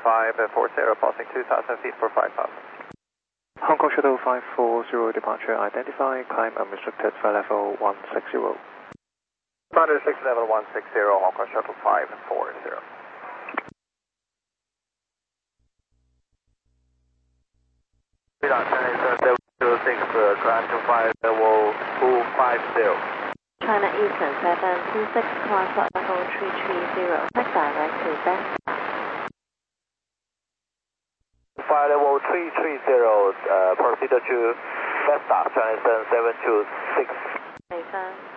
540, passing 2,000 feet for 5,000. Hong Kong Shuttle 540 departure identified, climb unrestricted flight level 160. Unrestricted level 160, Hong Kong Shuttle 540. China 706, climb to 5 level 250. China Eastern 726, climb flight level 330, take direct to Best. 5 level 330, proceed to Vesta, China 726.